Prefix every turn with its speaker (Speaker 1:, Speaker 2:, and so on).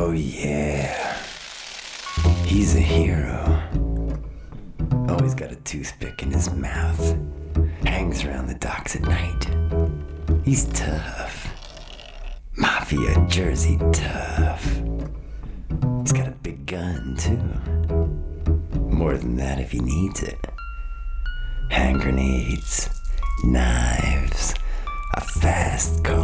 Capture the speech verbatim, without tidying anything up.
Speaker 1: Oh yeah, he's a hero. Always got a toothpick in his mouth. Hangs around the docks at night. He's tough. Mafia Jersey tough. He's got a big gun too. More than that if he needs it. Hand grenades, knives, a fast car.